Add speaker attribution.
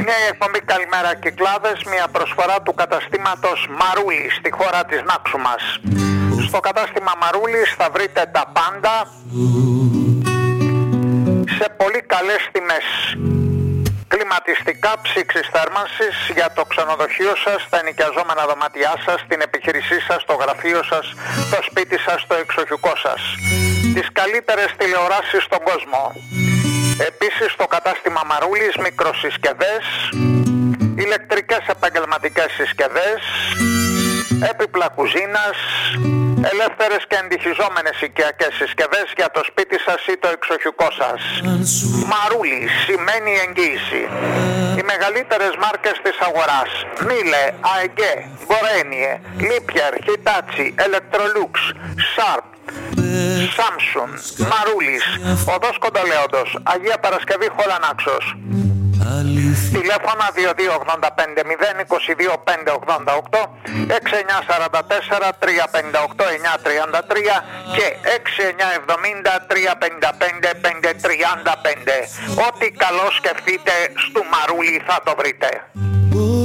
Speaker 1: Είναι η εκπομπή Καλημέρα Κυκλάδες, μια προσφορά του καταστήματος Μαρούλης στη χώρα της Νάξου μας. Στο κατάστημα Μαρούλης θα βρείτε τα πάντα σε πολύ καλές τιμές. Κλιματιστικά, ψήξης θέρμανσης για το ξενοδοχείο σας, τα ενοικιαζόμενα δωμάτια σας, την επιχείρησή σας, το γραφείο σας, το σπίτι σας, το εξοχικό σας. Τις καλύτερες τηλεοράσεις στον κόσμο. Επίσης στο κατάστημα Μαρούλης μικροσυσκευές, ηλεκτρικές επαγγελματικές συσκευές, έπιπλα κουζίνας, ελεύθερες και εντυχιζόμενες οικιακές συσκευές για το σπίτι σας ή το εξοχικό σας. Μαρούλης σημαίνει εγγύηση. Οι μεγαλύτερες μάρκες της αγοράς: Μίλε, ΑΕΓΕ, Μπορένιε, Λίπιερ, Χιτάτσι, Electrolux, Sharp, Samsung, Μαρούλης, οδός Κοντολέοντος, Αγία Παρασκευή, Χώρα Νάξος. Τηλέφωνα 2285 022 588, 6944 358 933 και 6970 355 535. Ό,τι καλό σκεφτείτε, στο Μαρούλι θα το βρείτε.